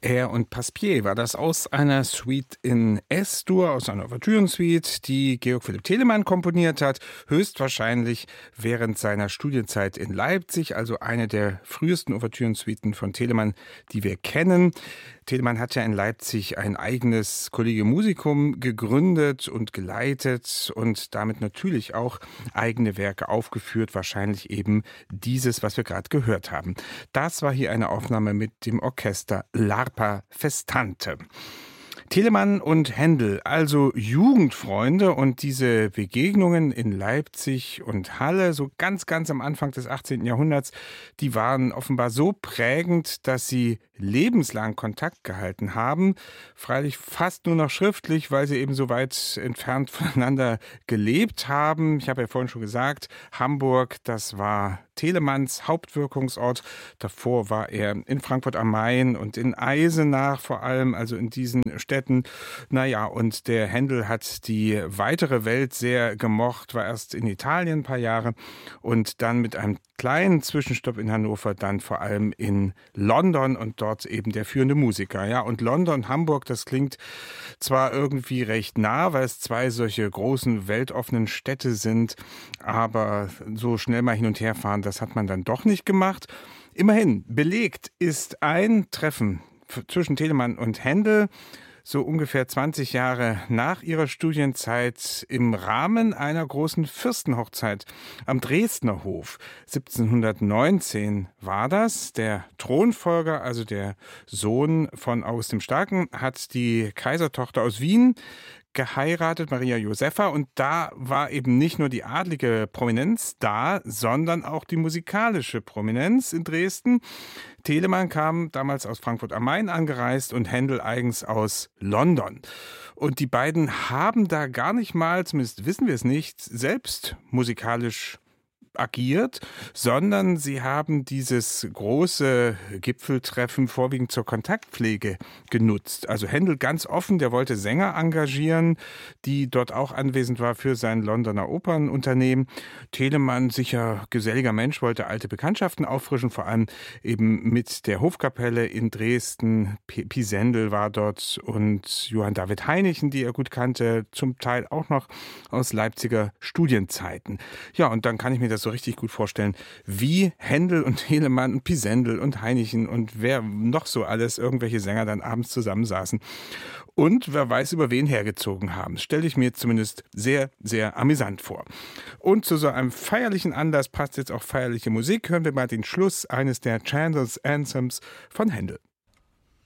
Air und Passepied war das aus einer Suite in S-Dur, aus einer Ouvertürensuite, die Georg Philipp Telemann komponiert hat, höchstwahrscheinlich während seiner Studienzeit in Leipzig, also eine der frühesten Ouvertürensuiten von Telemann, die wir kennen. Telemann hat ja in Leipzig ein eigenes Collegium Musicum gegründet und geleitet und damit natürlich auch eigene Werke aufgeführt, wahrscheinlich eben dieses, was wir gerade gehört haben. Das war hier eine Aufnahme mit dem Orchester L'Arpa Festante. Telemann und Händel, also Jugendfreunde, und diese Begegnungen in Leipzig und Halle, so ganz am Anfang des 18. Jahrhunderts, die waren offenbar so prägend, dass sie lebenslang Kontakt gehalten haben. Freilich fast nur noch schriftlich, weil sie eben so weit entfernt voneinander gelebt haben. Ich habe ja vorhin schon gesagt, Hamburg, das war Telemanns Hauptwirkungsort. Davor war er in Frankfurt am Main und in Eisenach vor allem, also in diesen Städten. Naja, und der Händel hat die weitere Welt sehr gemocht, war erst in Italien ein paar Jahre und dann mit einem kleinen Zwischenstopp in Hannover, dann vor allem in London und dort eben der führende Musiker. Ja, und London, Hamburg, das klingt zwar irgendwie recht nah, weil es zwei solche großen, weltoffenen Städte sind, aber so schnell mal hin und her fahren, das hat man dann doch nicht gemacht. Immerhin, belegt ist ein Treffen zwischen Telemann und Händel, so ungefähr 20 Jahre nach ihrer Studienzeit im Rahmen einer großen Fürstenhochzeit am Dresdner Hof. 1719 war das. Der Thronfolger, also der Sohn von August dem Starken, hat die Kaisertochter aus Wien geheiratet, Maria Josepha, und da war eben nicht nur die adlige Prominenz da, sondern auch die musikalische Prominenz in Dresden. Telemann kam damals aus Frankfurt am Main angereist und Händel eigens aus London. Und die beiden haben da gar nicht mal, zumindest wissen wir es nicht, selbst musikalisch agiert, sondern sie haben dieses große Gipfeltreffen vorwiegend zur Kontaktpflege genutzt. Also Händel ganz offen, der wollte Sänger engagieren, die dort auch anwesend war für sein Londoner Opernunternehmen. Telemann, sicher geselliger Mensch, wollte alte Bekanntschaften auffrischen, vor allem eben mit der Hofkapelle in Dresden. Pisendel war dort und Johann David Heinichen, die er gut kannte, zum Teil auch noch aus Leipziger Studienzeiten. Ja, und dann kann ich mir das so richtig gut vorstellen, wie Händel und Telemann und Pisendel und Heinichen und wer noch so alles, irgendwelche Sänger dann abends zusammensaßen und wer weiß, über wen hergezogen haben. Stelle ich mir zumindest sehr, sehr amüsant vor. Und zu so einem feierlichen Anlass passt jetzt auch feierliche Musik. Hören wir mal den Schluss eines der Chandler's Anthems von Händel.